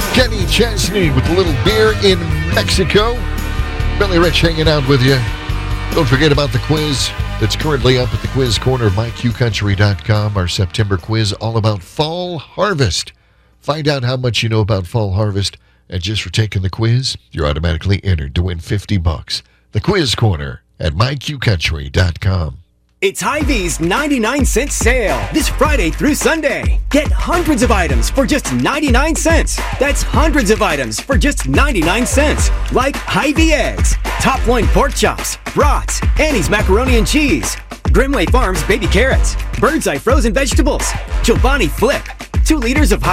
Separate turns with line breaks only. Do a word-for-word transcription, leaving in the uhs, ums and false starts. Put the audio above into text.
Kenny Chesney with a little beer in Mexico. Billy Rich hanging out with you. Don't forget about the quiz that's currently up at the quiz corner of my q country dot com. Our September quiz all about fall harvest. Find out how much you know about fall harvest, and just for taking the quiz, you're automatically entered to win fifty bucks. The quiz corner at my q country dot com.
It's Hy-Vee's ninety-nine cent sale this Friday through Sunday. Get hundreds of items for just ninety-nine cents. That's hundreds of items for just ninety-nine cents. Like Hy-Vee eggs, Top Loin pork chops, brats, Annie's macaroni and cheese, Grimway Farms baby carrots, Bird's Eye frozen vegetables, Chobani Flip, two liters of